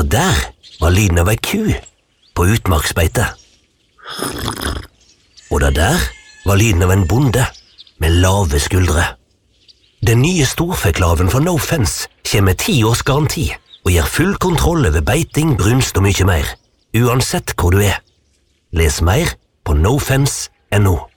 Og der var lyden av ei ku på utmarksbeite. Og der var lyden av en bonde med lave skuldre. Den nye storfeklaven for No Fence kommer med 10 års garanti og gir full kontroll over beiting, brunst og mye mer, uansett hvor du er. Les mer på nofence.no.